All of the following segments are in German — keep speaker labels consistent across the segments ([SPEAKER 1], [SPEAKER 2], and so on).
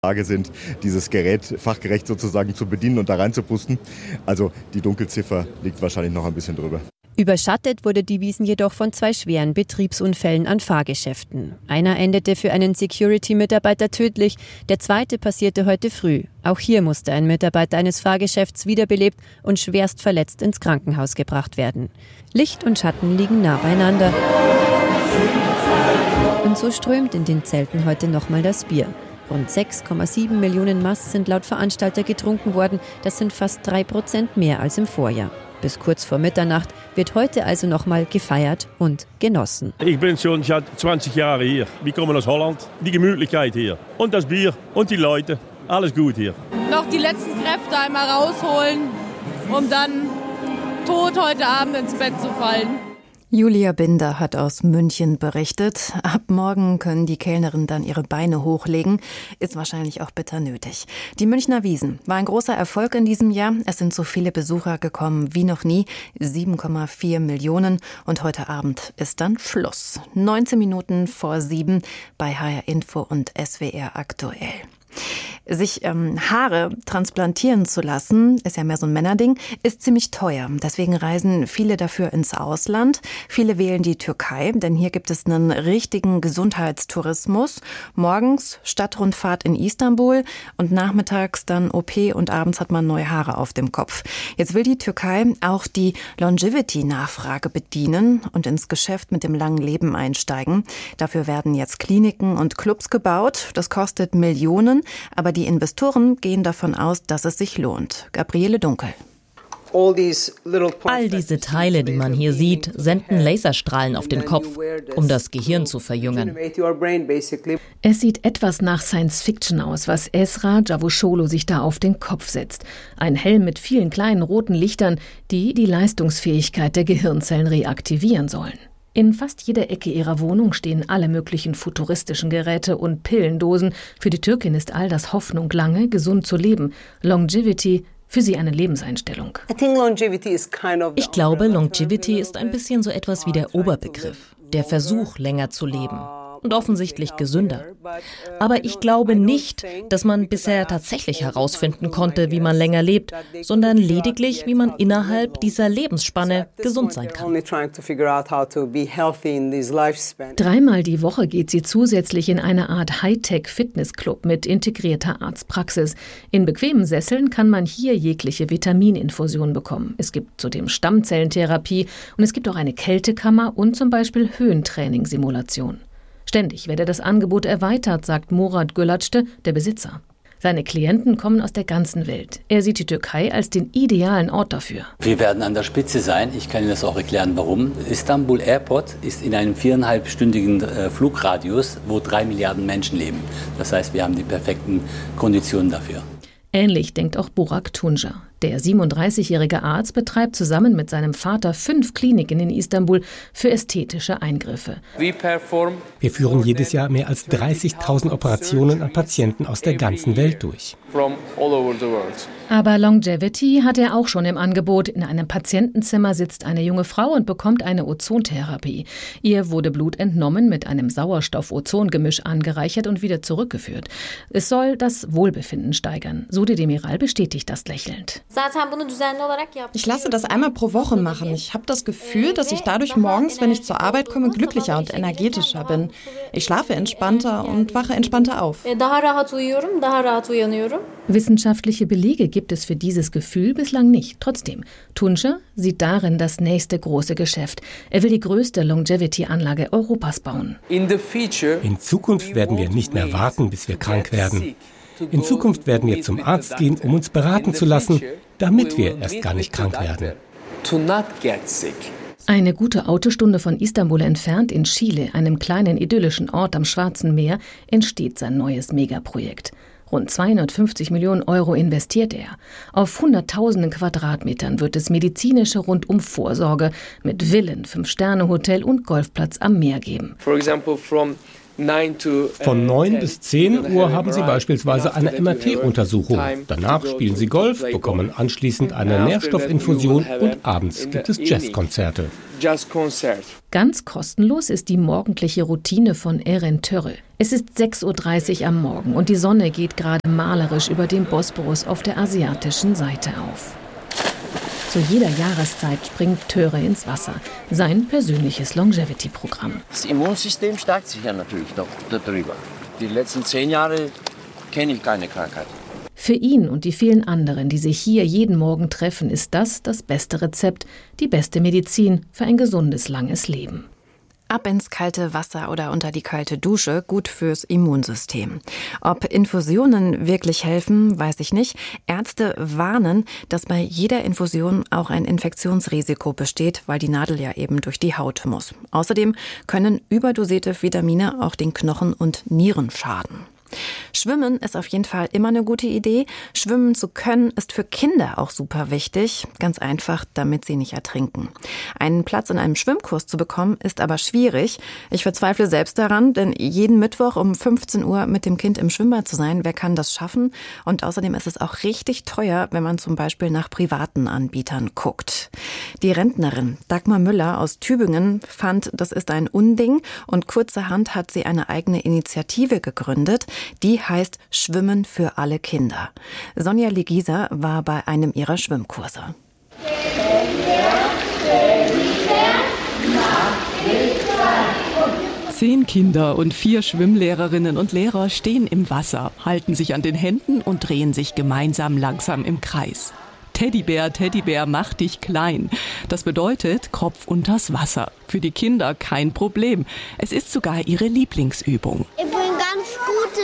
[SPEAKER 1] Lage sind, dieses Gerät fachgerecht sozusagen zu bedienen und da reinzupusten. Also die Dunkelziffer liegt wahrscheinlich noch ein bisschen drüber.
[SPEAKER 2] Überschattet wurde die Wiesn jedoch von 2 schweren Betriebsunfällen an Fahrgeschäften. Einer endete für einen Security-Mitarbeiter tödlich, der zweite passierte heute früh. Auch hier musste ein Mitarbeiter eines Fahrgeschäfts wiederbelebt und schwerst verletzt ins Krankenhaus gebracht werden. Licht und Schatten liegen nah beieinander. Und so strömt in den Zelten heute nochmal das Bier. Rund 6,7 Millionen Maß sind laut Veranstalter getrunken worden. Das sind fast 3% mehr als im Vorjahr. Bis kurz vor Mitternacht wird heute also nochmal gefeiert und genossen.
[SPEAKER 3] Ich bin schon seit 20 Jahren hier. Wir kommen aus Holland. Die Gemütlichkeit hier. Und das Bier und die Leute. Alles gut hier.
[SPEAKER 4] Noch die letzten Kräfte einmal rausholen, um dann tot heute Abend ins Bett zu fallen.
[SPEAKER 5] Julia Binder hat aus München berichtet. Ab morgen können die Kellnerinnen dann ihre Beine hochlegen. Ist wahrscheinlich auch bitter nötig. Die Münchner Wiesn war ein großer Erfolg in diesem Jahr. Es sind so viele Besucher gekommen wie noch nie. 7,4 Millionen. Und heute Abend ist dann Schluss. 19 Minuten vor 7 bei HR Info und SWR aktuell. Sich Haare transplantieren zu lassen, ist ja mehr so ein Männerding, ist ziemlich teuer. Deswegen reisen viele dafür ins Ausland. Viele wählen die Türkei, denn hier gibt es einen richtigen Gesundheitstourismus. Morgens Stadtrundfahrt in Istanbul und nachmittags dann OP und abends hat man neue Haare auf dem Kopf. Jetzt will die Türkei auch die Longevity-Nachfrage bedienen und ins Geschäft mit dem langen Leben einsteigen. Dafür werden jetzt Kliniken und Clubs gebaut. Das kostet Millionen, aber die Investoren gehen davon aus, dass es sich lohnt. Gabriele Dunkel.
[SPEAKER 6] All diese Teile, die man hier sieht, senden Laserstrahlen auf den Kopf, um das Gehirn zu verjüngen.
[SPEAKER 7] Es sieht etwas nach Science-Fiction aus, was Esra Cavusoglu sich da auf den Kopf setzt. Ein Helm mit vielen kleinen roten Lichtern, die die Leistungsfähigkeit der Gehirnzellen reaktivieren sollen. In fast jeder Ecke ihrer Wohnung stehen alle möglichen futuristischen Geräte und Pillendosen. Für die Türkin ist all das Hoffnung, lange gesund zu leben. Longevity, für sie eine Lebenseinstellung.
[SPEAKER 6] Ich glaube, Longevity ist ein bisschen so etwas wie der Oberbegriff, der Versuch, länger zu leben. Und offensichtlich gesünder. Aber ich glaube nicht, dass man bisher tatsächlich herausfinden konnte, wie man länger lebt, sondern lediglich, wie man innerhalb dieser Lebensspanne gesund sein kann.
[SPEAKER 7] 3-mal die Woche geht sie zusätzlich in eine Art Hightech-Fitnessclub mit integrierter Arztpraxis. In bequemen Sesseln kann man hier jegliche Vitamininfusion bekommen. Es gibt zudem Stammzellentherapie und es gibt auch eine Kältekammer und zum Beispiel Höhentraining-Simulation. Ständig werde das Angebot erweitert, sagt Murat Gülacste, der Besitzer. Seine Klienten kommen aus der ganzen Welt. Er sieht die Türkei als den idealen Ort dafür.
[SPEAKER 8] Wir werden an der Spitze sein. Ich kann Ihnen das auch erklären, warum. Istanbul Airport ist in einem 4,5-stündigen Flugradius, wo 3 Milliarden Menschen leben. Das heißt, wir haben die perfekten Konditionen dafür.
[SPEAKER 7] Ähnlich denkt auch Burak Tunca. Der 37-jährige Arzt betreibt zusammen mit seinem Vater 5 Kliniken in Istanbul für ästhetische Eingriffe.
[SPEAKER 9] Wir führen jedes Jahr mehr als 30.000 Operationen an Patienten aus der ganzen Welt durch.
[SPEAKER 7] Aber Longevity hat er auch schon im Angebot. In einem Patientenzimmer sitzt eine junge Frau und bekommt eine Ozontherapie. Ihr wurde Blut entnommen, mit einem Sauerstoff-Ozon-Gemisch angereichert und wieder zurückgeführt. Es soll das Wohlbefinden steigern. Sude Demiral bestätigt das lächelnd.
[SPEAKER 10] Ich lasse das einmal pro Woche machen. Ich habe das Gefühl, dass ich dadurch morgens, wenn ich zur Arbeit komme, glücklicher und energetischer bin. Ich schlafe entspannter und wache entspannter auf.
[SPEAKER 7] Wissenschaftliche Belege gibt es für dieses Gefühl bislang nicht. Trotzdem, Tunca sieht darin das nächste große Geschäft. Er will die größte Longevity-Anlage Europas bauen.
[SPEAKER 9] In Zukunft werden wir nicht mehr warten, bis wir krank werden. In Zukunft werden wir zum Arzt gehen, um uns beraten zu lassen, damit wir erst gar nicht krank werden.
[SPEAKER 7] Eine gute Autostunde von Istanbul entfernt in Chile, einem kleinen idyllischen Ort am Schwarzen Meer, entsteht sein neues Megaprojekt. Rund 250 Millionen Euro investiert er. Auf hunderttausenden Quadratmetern wird es medizinische Rundumvorsorge mit Villen, 5-Sterne-Hotel und Golfplatz am Meer geben.
[SPEAKER 9] Von 9 bis 10 Uhr haben sie beispielsweise eine MRT-Untersuchung. Danach spielen sie Golf, bekommen anschließend eine Nährstoffinfusion und abends gibt es Jazzkonzerte.
[SPEAKER 7] Ganz kostenlos ist die morgendliche Routine von Eren Törre. Es ist 6:30 Uhr am Morgen und die Sonne geht gerade malerisch über dem Bosporus auf der asiatischen Seite auf. Zu jeder Jahreszeit springt Törre ins Wasser. Sein persönliches Longevity-Programm.
[SPEAKER 11] Das Immunsystem stärkt sich ja natürlich darüber. Die letzten 10 Jahre kenne ich keine Krankheit.
[SPEAKER 7] Für ihn und die vielen anderen, die sich hier jeden Morgen treffen, ist das beste Rezept, die beste Medizin für ein gesundes, langes Leben.
[SPEAKER 5] Ab ins kalte Wasser oder unter die kalte Dusche, gut fürs Immunsystem. Ob Infusionen wirklich helfen, weiß ich nicht. Ärzte warnen, dass bei jeder Infusion auch ein Infektionsrisiko besteht, weil die Nadel ja eben durch die Haut muss. Außerdem können überdosierte Vitamine auch den Knochen und Nieren schaden. Schwimmen ist auf jeden Fall immer eine gute Idee. Schwimmen zu können ist für Kinder auch super wichtig. Ganz einfach, damit sie nicht ertrinken. Einen Platz in einem Schwimmkurs zu bekommen, ist aber schwierig. Ich verzweifle selbst daran, denn jeden Mittwoch um 15 Uhr mit dem Kind im Schwimmbad zu sein, wer kann das schaffen? Und außerdem ist es auch richtig teuer, wenn man zum Beispiel nach privaten Anbietern guckt. Die Rentnerin Dagmar Müller aus Tübingen fand, das ist ein Unding und kurzerhand hat sie eine eigene Initiative gegründet. Die heißt Schwimmen für alle Kinder. Sonja Legisa war bei einem ihrer Schwimmkurse.
[SPEAKER 12] 10 Kinder und 4 Schwimmlehrerinnen und Lehrer stehen im Wasser, halten sich an den Händen und drehen sich gemeinsam langsam im Kreis. Teddybär, Teddybär, mach dich klein. Das bedeutet Kopf unters Wasser. Für die Kinder kein Problem. Es ist sogar ihre Lieblingsübung.
[SPEAKER 13] Ich bin ganz gut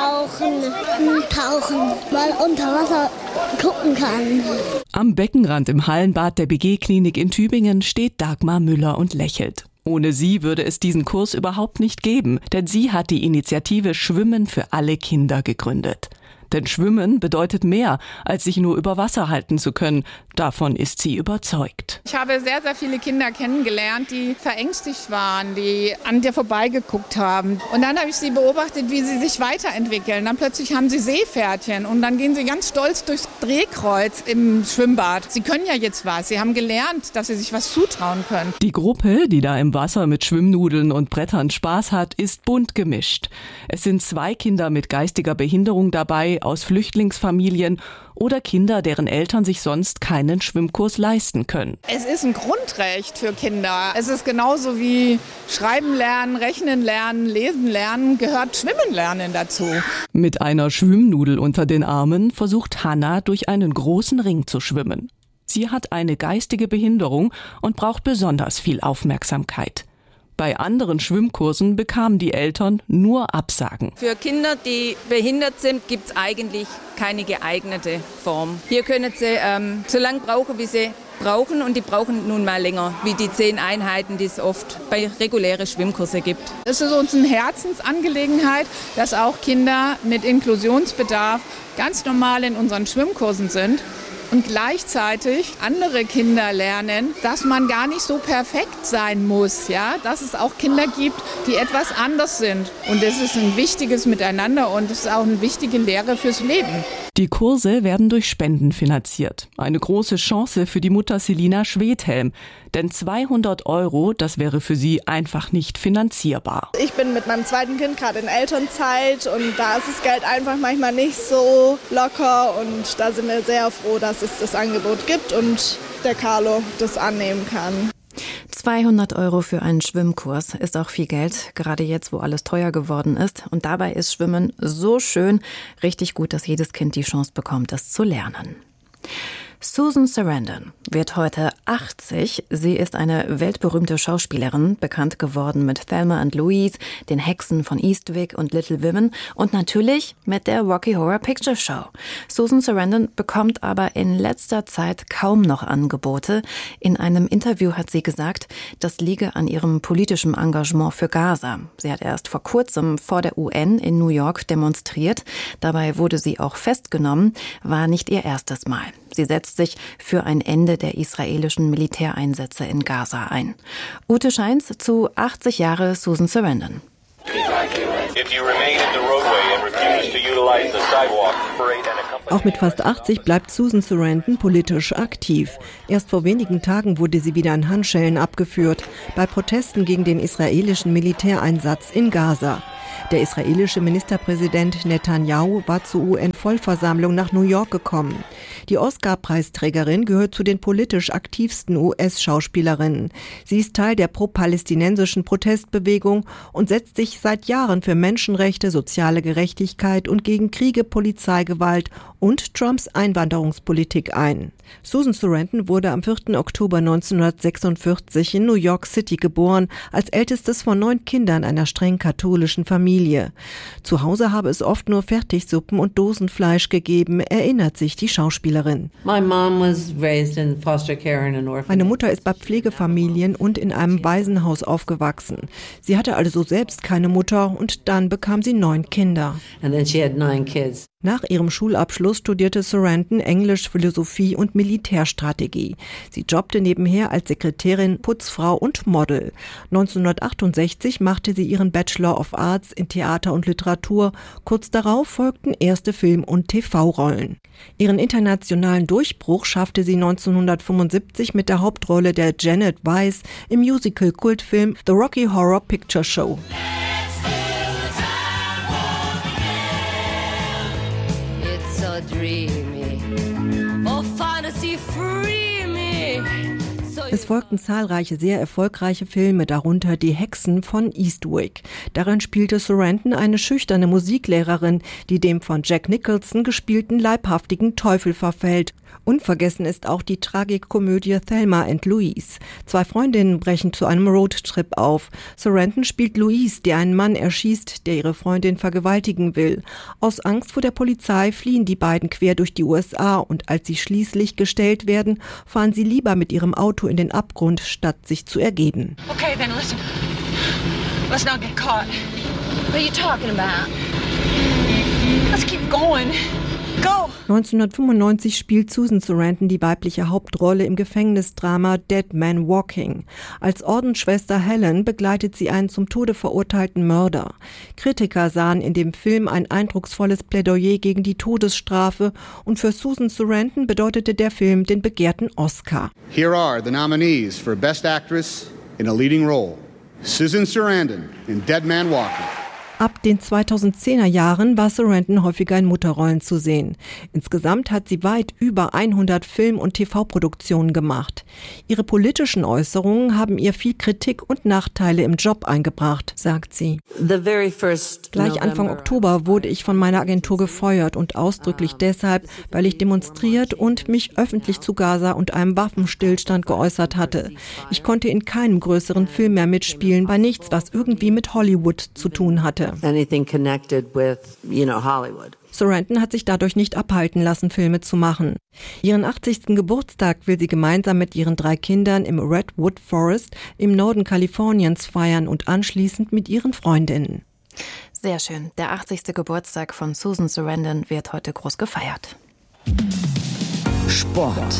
[SPEAKER 13] im Tauchen, weil unter Wasser gucken kann.
[SPEAKER 12] Am Beckenrand im Hallenbad der BG-Klinik in Tübingen steht Dagmar Müller und lächelt. Ohne sie würde es diesen Kurs überhaupt nicht geben, denn sie hat die Initiative Schwimmen für alle Kinder gegründet. Denn Schwimmen bedeutet mehr, als sich nur über Wasser halten zu können. Davon ist sie überzeugt.
[SPEAKER 14] Ich habe sehr, sehr viele Kinder kennengelernt, die verängstigt waren, die an dir vorbeigeguckt haben. Und dann habe ich sie beobachtet, wie sie sich weiterentwickeln. Dann plötzlich haben sie Seepferdchen und dann gehen sie ganz stolz durchs Drehkreuz im Schwimmbad. Sie können ja jetzt was. Sie haben gelernt, dass sie sich was zutrauen können.
[SPEAKER 12] Die Gruppe, die da im Wasser mit Schwimmnudeln und Brettern Spaß hat, ist bunt gemischt. Es sind 2 Kinder mit geistiger Behinderung dabei, aus Flüchtlingsfamilien oder Kinder, deren Eltern sich sonst keinen Schwimmkurs leisten können.
[SPEAKER 14] Es ist ein Grundrecht für Kinder. Es ist genauso wie Schreiben lernen, Rechnen lernen, Lesen lernen, gehört Schwimmen lernen dazu.
[SPEAKER 12] Mit einer Schwimmnudel unter den Armen versucht Hannah, durch einen großen Ring zu schwimmen. Sie hat eine geistige Behinderung und braucht besonders viel Aufmerksamkeit. Bei anderen Schwimmkursen bekamen die Eltern nur Absagen.
[SPEAKER 15] Für Kinder, die behindert sind, gibt es eigentlich keine geeignete Form. Hier können sie so lange brauchen, wie sie brauchen, und die brauchen nun mal länger, wie die 10 Einheiten, die es oft bei regulären Schwimmkursen gibt.
[SPEAKER 14] Es ist uns eine Herzensangelegenheit, dass auch Kinder mit Inklusionsbedarf ganz normal in unseren Schwimmkursen sind. Und gleichzeitig andere Kinder lernen, dass man gar nicht so perfekt sein muss, ja? Dass es auch Kinder gibt, die etwas anders sind. Und es ist ein wichtiges Miteinander und es ist auch eine wichtige Lehre fürs Leben.
[SPEAKER 12] Die Kurse werden durch Spenden finanziert. Eine große Chance für die Mutter Selina Schwedhelm. Denn 200 €, das wäre für sie einfach nicht finanzierbar.
[SPEAKER 16] Ich bin mit meinem zweiten Kind gerade in Elternzeit und da ist das Geld einfach manchmal nicht so locker. Und da sind wir sehr froh, dass es das Angebot gibt und der Carlo das annehmen kann.
[SPEAKER 5] 200 € für einen Schwimmkurs ist auch viel Geld, gerade jetzt, wo alles teuer geworden ist. Und dabei ist Schwimmen so schön, richtig gut, dass jedes Kind die Chance bekommt, es zu lernen. Susan Sarandon wird heute 80. Sie ist eine weltberühmte Schauspielerin, bekannt geworden mit Thelma and Louise, den Hexen von Eastwick und Little Women und natürlich mit der Rocky Horror Picture Show. Susan Sarandon bekommt aber in letzter Zeit kaum noch Angebote. In einem Interview hat sie gesagt, das liege an ihrem politischen Engagement für Gaza. Sie hat erst vor kurzem vor der UN in New York demonstriert. Dabei wurde sie auch festgenommen, war nicht ihr erstes Mal. Sie setzt sich für ein Ende der israelischen Militäreinsätze in Gaza ein. Ute Scheins zu 80 Jahre Susan Sarandon.
[SPEAKER 17] Auch mit fast 80 bleibt Susan Sarandon politisch aktiv. Erst vor wenigen Tagen wurde sie wieder in Handschellen abgeführt, bei Protesten gegen den israelischen Militäreinsatz in Gaza. Der israelische Ministerpräsident Netanyahu war zur UN-Vollversammlung nach New York gekommen. Die Oscar-Preisträgerin gehört zu den politisch aktivsten US-Schauspielerinnen. Sie ist Teil der pro-palästinensischen Protestbewegung und setzt sich seit Jahren für Menschenrechte, soziale Gerechtigkeit und gegen Kriege, Polizeigewalt und Trumps Einwanderungspolitik ein. Susan Sarandon wurde am 4. Oktober 1946 in New York City geboren, als ältestes von 9 Kindern einer streng katholischen Familie. Zu Hause habe es oft nur Fertigsuppen und Dosenfleisch gegeben, erinnert sich die Schauspielerin. Meine Mutter ist bei Pflegefamilien und in einem Waisenhaus aufgewachsen. Sie hatte also selbst keine Mutter und dann bekam sie 9 Kinder. Nach ihrem Schulabschluss studierte Sarandon Englisch, Philosophie und Militärstrategie. Sie jobbte nebenher als Sekretärin, Putzfrau und Model. 1968 machte sie ihren Bachelor of Arts in Theater und Literatur. Kurz darauf folgten erste Film- und TV-Rollen. Ihren internationalen Durchbruch schaffte sie 1975 mit der Hauptrolle der Janet Weiss im Musical-Kultfilm The Rocky Horror Picture Show. Es folgten zahlreiche sehr erfolgreiche Filme, darunter Die Hexen von Eastwick. Darin spielte Sarandon eine schüchterne Musiklehrerin, die dem von Jack Nicholson gespielten leibhaftigen Teufel verfällt. Unvergessen ist auch die Tragikkomödie Thelma and Louise. 2 Freundinnen brechen zu einem Roadtrip auf. Sarandon spielt Louise, die einen Mann erschießt, der ihre Freundin vergewaltigen will. Aus Angst vor der Polizei fliehen die beiden quer durch die USA und als sie schließlich gestellt werden, fahren sie lieber mit ihrem Auto in den Abgrund, statt sich zu ergeben.
[SPEAKER 18] Okay, then listen. Let's not get caught. What are you talking about? Let's keep going. Go!
[SPEAKER 17] 1995 spielt Susan Sarandon die weibliche Hauptrolle im Gefängnisdrama Dead Man Walking. Als Ordensschwester Helen begleitet sie einen zum Tode verurteilten Mörder. Kritiker sahen in dem Film ein eindrucksvolles Plädoyer gegen die Todesstrafe und für Susan Sarandon bedeutete der Film den begehrten Oscar.
[SPEAKER 19] Here are the nominees for Best Actress in a Leading Role. Susan Sarandon in Dead Man Walking.
[SPEAKER 17] Ab den 2010er Jahren war Sarandon häufiger in Mutterrollen zu sehen. Insgesamt hat sie weit über 100 Film- und TV-Produktionen gemacht. Ihre politischen Äußerungen haben ihr viel Kritik und Nachteile im Job eingebracht, sagt sie. Gleich Anfang Oktober wurde ich von meiner Agentur gefeuert und ausdrücklich deshalb, weil ich demonstriert und mich öffentlich zu Gaza und einem Waffenstillstand geäußert hatte. Ich konnte in keinem größeren Film mehr mitspielen, bei nichts, was irgendwie mit Hollywood zu tun hatte. Sarandon hat sich dadurch nicht abhalten lassen, Filme zu machen. Ihren 80. Geburtstag will sie gemeinsam mit ihren 3 Kindern im Redwood Forest im Norden Kaliforniens feiern und anschließend mit ihren Freundinnen.
[SPEAKER 5] Sehr schön. Der 80. Geburtstag von Susan Sarandon wird heute groß gefeiert.
[SPEAKER 20] Sport.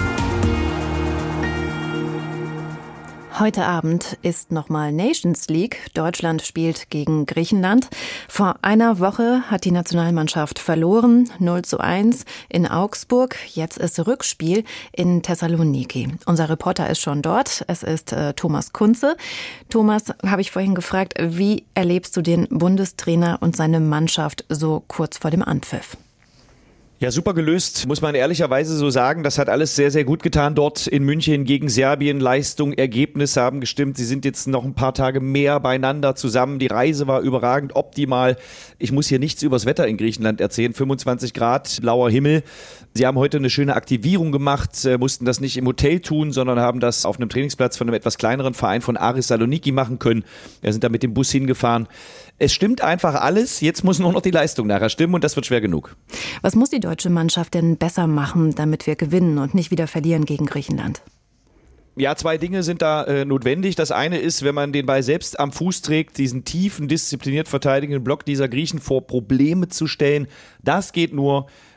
[SPEAKER 5] Heute Abend ist nochmal Nations League. Deutschland spielt gegen Griechenland. Vor einer Woche hat die Nationalmannschaft verloren, 0:1 in Augsburg. Jetzt ist Rückspiel in Thessaloniki. Unser Reporter ist schon dort. Es ist Thomas Kunze. Thomas, habe ich vorhin gefragt, wie erlebst du den Bundestrainer und seine Mannschaft so kurz vor dem Anpfiff?
[SPEAKER 21] Ja, super gelöst, muss man ehrlicherweise so sagen. Das hat alles sehr, sehr gut getan dort in München gegen Serbien. Leistung, Ergebnisse haben gestimmt. Sie sind jetzt noch ein paar Tage mehr beieinander zusammen. Die Reise war überragend, optimal. Ich muss hier nichts übers Wetter in Griechenland erzählen. 25 Grad, blauer Himmel. Sie haben heute eine schöne Aktivierung gemacht, mussten das nicht im Hotel tun, sondern haben das auf einem Trainingsplatz von einem etwas kleineren Verein von Aris Saloniki machen können. Wir sind da mit dem Bus hingefahren. Es stimmt einfach alles. Jetzt muss nur noch die Leistung nachher stimmen und das wird schwer genug.
[SPEAKER 5] Was muss die deutsche Mannschaft denn besser machen, damit wir gewinnen und nicht wieder verlieren gegen Griechenland?
[SPEAKER 21] Ja, 2 Dinge sind da notwendig. Das eine ist, wenn man den Ball selbst am Fuß trägt, diesen tiefen, diszipliniert verteidigenden Block dieser Griechen vor Probleme zu stellen. Das geht nur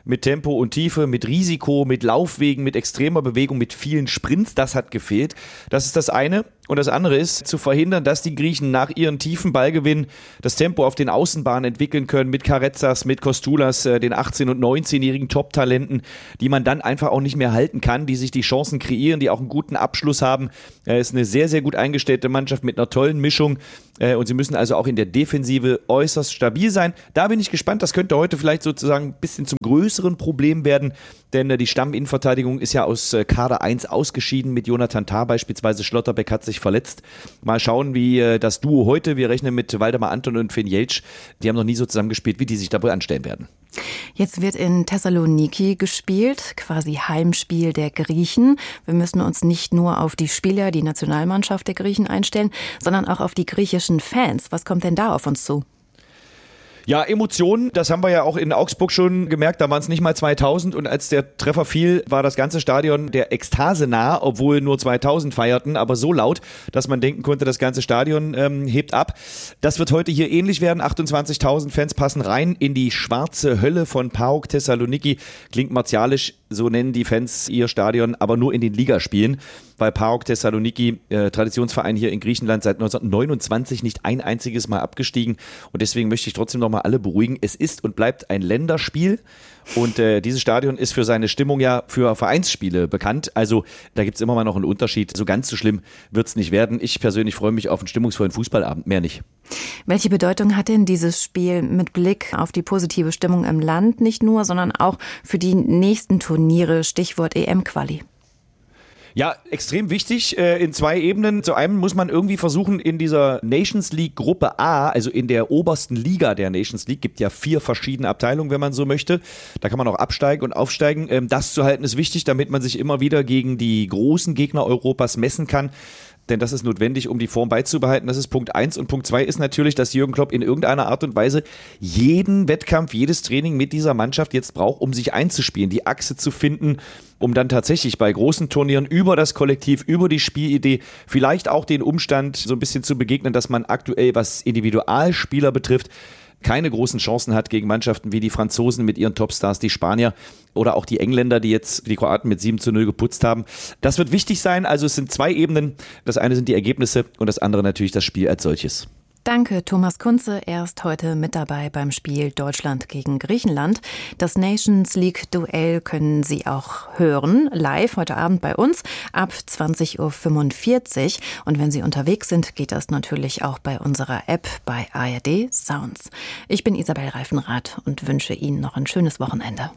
[SPEAKER 21] mit Tempo und Tiefe, mit Risiko, mit Laufwegen, mit extremer Bewegung, mit vielen Sprints. Das hat gefehlt. Das ist das eine. Und das andere ist, zu verhindern, dass die Griechen nach ihren tiefen Ballgewinnen das Tempo auf den Außenbahnen entwickeln können mit Karetsas, mit Kostulas, den 18- und 19-jährigen Top-Talenten, die man dann einfach auch nicht mehr halten kann, die sich die Chancen kreieren, die auch einen guten Abschluss haben. Es ist eine sehr, sehr gut eingestellte Mannschaft mit einer tollen Mischung. Und sie müssen also auch in der Defensive äußerst stabil sein. Da bin ich gespannt, das könnte heute vielleicht sozusagen ein bisschen zum größeren Problem werden, denn die Stamminnenverteidigung ist ja aus Kader 1 ausgeschieden mit Jonathan Tah beispielsweise. Schlotterbeck hat sich verletzt. Mal schauen, wie das Duo heute, wir rechnen mit Waldemar Anton und Finn Jeltsch, die haben noch nie so zusammengespielt, wie die sich da wohl anstellen werden.
[SPEAKER 5] Jetzt wird in Thessaloniki gespielt, quasi Heimspiel der Griechen. Wir müssen uns nicht nur auf die Spieler, die Nationalmannschaft der Griechen einstellen, sondern auch auf die griechischen Fans. Was kommt denn da auf uns zu?
[SPEAKER 21] Ja, Emotionen, das haben wir ja auch in Augsburg schon gemerkt, da waren es nicht mal 2000 und als der Treffer fiel, war das ganze Stadion der Ekstase nah, obwohl nur 2000 feierten, aber so laut, dass man denken konnte, das ganze Stadion hebt ab. Das wird heute hier ähnlich werden, 28.000 Fans passen rein in die schwarze Hölle von PAOK Thessaloniki, klingt martialisch, so nennen die Fans ihr Stadion, aber nur in den Ligaspielen, weil PAOK Thessaloniki, Traditionsverein hier in Griechenland, seit 1929 nicht ein einziges Mal abgestiegen und deswegen möchte ich trotzdem nochmal alle beruhigen. Es ist und bleibt ein Länderspiel und dieses Stadion ist für seine Stimmung ja für Vereinsspiele bekannt, also da gibt es immer mal noch einen Unterschied, so ganz so schlimm wird es nicht werden. Ich persönlich freue mich auf einen stimmungsvollen Fußballabend, mehr nicht.
[SPEAKER 5] Welche Bedeutung hat denn dieses Spiel mit Blick auf die positive Stimmung im Land nicht nur, sondern auch für die nächsten Turniere, Stichwort EM-Quali?
[SPEAKER 21] Ja, extrem wichtig in zwei Ebenen. Zu einem muss man irgendwie versuchen, in dieser Nations League Gruppe A, also in der obersten Liga der Nations League, gibt ja 4 verschiedene Abteilungen, wenn man so möchte. Da kann man auch absteigen und aufsteigen. Das zu halten ist wichtig, damit man sich immer wieder gegen die großen Gegner Europas messen kann. Denn das ist notwendig, um die Form beizubehalten. Das ist Punkt 1. Und Punkt 2 ist natürlich, dass Jürgen Klopp in irgendeiner Art und Weise jeden Wettkampf, jedes Training mit dieser Mannschaft jetzt braucht, um sich einzuspielen, die Achse zu finden, um dann tatsächlich bei großen Turnieren über das Kollektiv, über die Spielidee, vielleicht auch den Umstand so ein bisschen zu begegnen, dass man aktuell, was Individualspieler betrifft, keine großen Chancen hat gegen Mannschaften wie die Franzosen mit ihren Topstars, die Spanier oder auch die Engländer, die jetzt die Kroaten mit 7:0 geputzt haben. Das wird wichtig sein. Also es sind 2 Ebenen. Das eine sind die Ergebnisse und das andere natürlich das Spiel als solches.
[SPEAKER 5] Danke, Thomas Kunze. Er ist heute mit dabei beim Spiel Deutschland gegen Griechenland. Das Nations League-Duell können Sie auch hören, live heute Abend bei uns ab 20:45 Uhr. Und wenn Sie unterwegs sind, geht das natürlich auch bei unserer App bei ARD Sounds. Ich bin Isabel Reifenrath und wünsche Ihnen noch ein schönes Wochenende.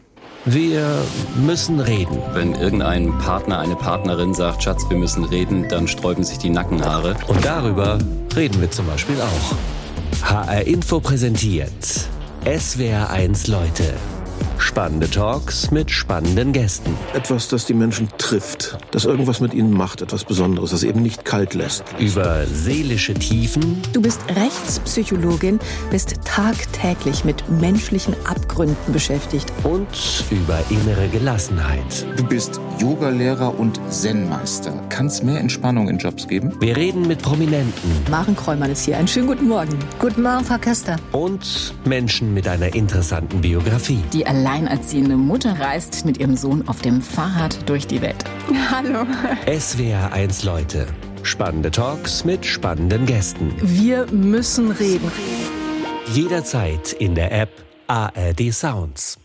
[SPEAKER 20] Wir müssen reden.
[SPEAKER 22] Wenn irgendein Partner, eine Partnerin sagt, Schatz, wir müssen reden, dann sträuben sich die Nackenhaare.
[SPEAKER 20] Und darüber reden wir zum Beispiel auch. HR Info präsentiert SWR1 Leute. Spannende Talks mit spannenden Gästen.
[SPEAKER 23] Etwas, das die Menschen trifft, das irgendwas mit ihnen macht, etwas Besonderes, das eben nicht kalt lässt.
[SPEAKER 20] Über seelische Tiefen.
[SPEAKER 24] Du bist Rechtspsychologin, bist tagtäglich mit menschlichen Abgründen beschäftigt.
[SPEAKER 20] Und über innere Gelassenheit.
[SPEAKER 25] Du bist Yogalehrer und Zen-Meister. Kann es mehr Entspannung in Jobs geben?
[SPEAKER 20] Wir reden mit Prominenten.
[SPEAKER 24] Maren Kräumann ist hier. Einen schönen guten Morgen.
[SPEAKER 26] Guten Morgen, Frau Köster.
[SPEAKER 20] Und Menschen mit einer interessanten Biografie.
[SPEAKER 26] Die alleinerziehende Mutter reist mit ihrem Sohn auf dem Fahrrad durch die Welt.
[SPEAKER 24] Hallo.
[SPEAKER 20] SWR1 Leute. Spannende Talks mit spannenden Gästen.
[SPEAKER 24] Wir müssen reden.
[SPEAKER 20] Jederzeit in der App ARD Sounds.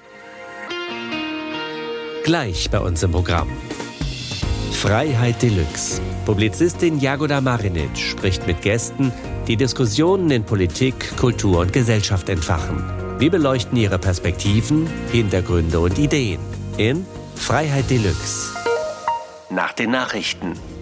[SPEAKER 20] Gleich bei uns im Programm. Freiheit Deluxe. Publizistin Jagoda Marinic spricht mit Gästen, die Diskussionen in Politik, Kultur und Gesellschaft entfachen. Wir beleuchten ihre Perspektiven, Hintergründe und Ideen in Freiheit Deluxe. Nach den Nachrichten.